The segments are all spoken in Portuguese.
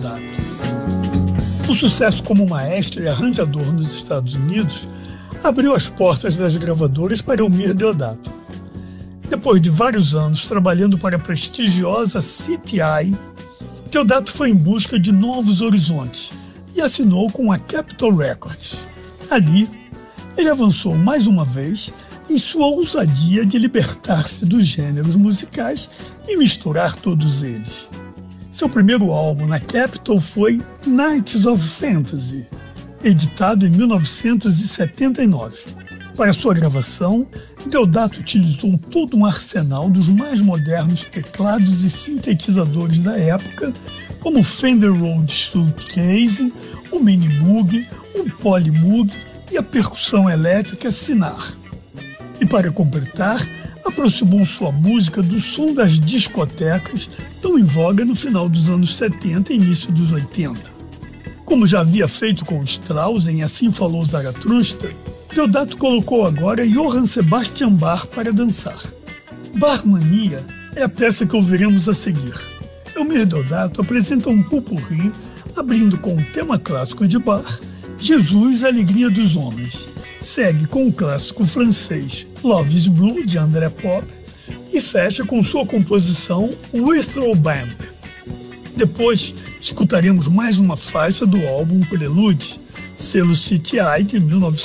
Deodato. O sucesso como maestro e arranjador nos Estados Unidos abriu as portas das gravadoras para Eumir Deodato. Depois de vários anos trabalhando para a prestigiosa CTI, Deodato foi em busca de novos horizontes e assinou com a Capitol Records. Ali, ele avançou mais uma vez em sua ousadia de libertar-se dos gêneros musicais e misturar todos eles. Seu primeiro álbum na Capitol foi Nights of Fantasy, editado em 1979. Para sua gravação, Deodato utilizou todo um arsenal dos mais modernos teclados e sintetizadores da época, como o Fender Rhodes Suitcase, o Mini Moog, o Poly Moog e a percussão elétrica Sinar. E para completar, aproximou sua música do som das discotecas, tão em voga no final dos anos 70 e início dos 80. Como já havia feito com Strauss em Assim Falou Zaratustra, Deodato colocou agora Johann Sebastian Bach para dançar. Bachmania é a peça que ouviremos a seguir. Eumir Deodato apresenta um pot-pourri, abrindo com o tema clássico de Bach, Jesus, Alegria dos Homens. Segue com o clássico francês Love is Blue, de André Pop, e fecha com sua composição Withrow Band. Depois, escutaremos mais uma faixa do álbum Prelude, selo CTI de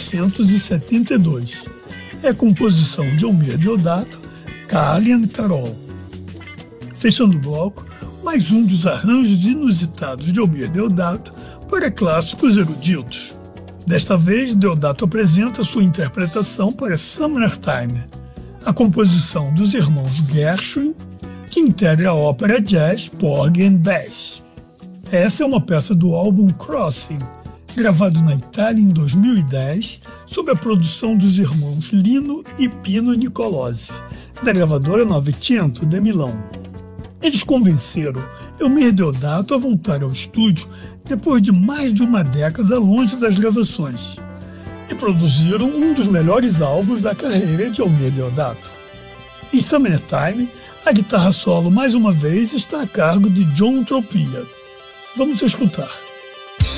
1972. É composição de Eumir Deodato, Carly and Carol. Fechando o bloco, mais um dos arranjos inusitados de Eumir Deodato para clássicos eruditos. Desta vez, Deodato apresenta sua interpretação para Summertime, a composição dos irmãos Gershwin, que integra a ópera jazz Porgy and Bess. Essa é uma peça do álbum Crossing, gravado na Itália em 2010, sob a produção dos irmãos Lino e Pino Nicolosi, da gravadora Novecento de Milão. Eles convenceram Eumir Deodato a voltar ao estúdio depois de mais de uma década longe das gravações, e produziram um dos melhores álbuns da carreira de Eumir Deodato. Em Summertime, a guitarra solo mais uma vez está a cargo de John Tropia. Vamos escutar.